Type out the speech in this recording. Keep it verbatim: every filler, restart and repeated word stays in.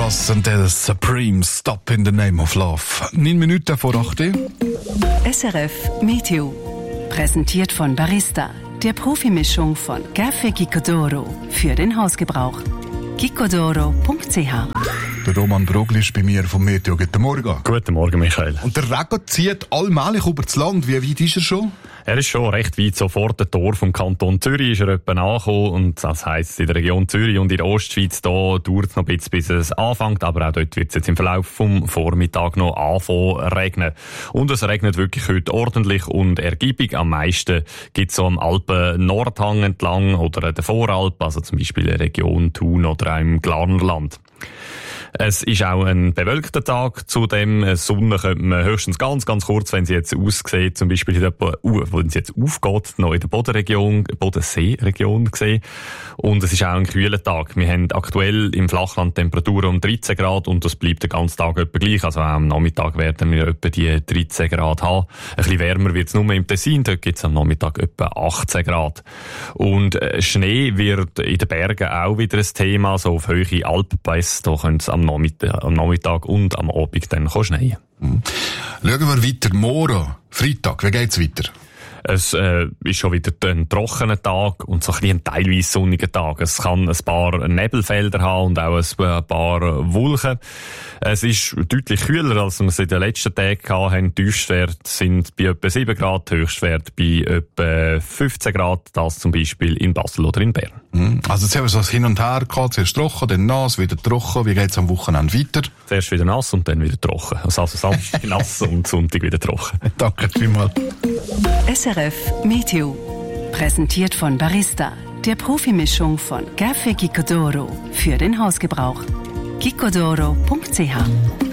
Ross and the Supreme Stop in the Name of Love. Neun Minuten vor acht. S R F Meteo. Präsentiert von Barista, der Profimischung von Café Gicodoro für den Hausgebrauch. gicodoro punkt c h. Der Roman Brogli ist bei mir vom Meteo. Guten Morgen. Guten Morgen, Michael. Und der Regen zieht allmählich über das Land. Wie weit ist er schon? Er ist schon recht weit. So vor dem Tor vom Kanton Zürich ist er etwa angekommen. Und das heisst, in der Region Zürich und in der Ostschweiz, da dauert es noch ein bisschen, bis es anfängt. Aber auch dort wird es jetzt im Verlauf vom Vormittag noch anfangen regnen. Und es regnet wirklich heute ordentlich und ergiebig. Am meisten gibt es so am Alpen-Nordhang entlang oder der Voralp, also zum Beispiel in der Region Thun oder auch im Glarnerland. Es ist auch ein bewölkter Tag. Zudem, Sonne könnte man höchstens ganz, ganz kurz, wenn sie jetzt aussieht, zum Beispiel, wenn sie jetzt aufgeht, noch in der Bodenregion, Bodenseeregion sehen. Und es ist auch ein kühler Tag. Wir haben aktuell im Flachland Temperaturen um dreizehn Grad und das bleibt den ganzen Tag etwa gleich. Also auch am Nachmittag werden wir etwa die dreizehn Grad haben. Ein bisschen wärmer wird es nur im Tessin. Dort gibt es am Nachmittag etwa achtzehn Grad. Und Schnee wird in den Bergen auch wieder ein Thema. So auf hohe Alppässe, da können es am Nachmittag, am Nachmittag und am Abend dann schneien. Mhm. Schauen wir weiter. Morgen, Freitag, wie geht's weiter? Es äh, ist schon wieder ein trockener Tag und so ein, ein teilweise sonniger Tag. Es kann ein paar Nebelfelder haben und auch ein paar Wolken. Es ist deutlich kühler, als wir es in den letzten Tagen hatten. Tiefstwerte sind bei etwa sieben Grad, Höchstwerte bei etwa fünfzehn Grad. Das zum Beispiel in Basel oder in Bern. Also jetzt haben wir so hin und her gehabt. Zuerst trocken, dann nass, wieder trocken. Wie geht's am Wochenende weiter? Zuerst wieder nass und dann wieder trocken. Also Samstag nass und Sonntag wieder trocken. Danke vielmals. S R F Meteo. Präsentiert von Barista, der Profimischung von Café Gicodoro für den Hausgebrauch. gicodoro punkt c h.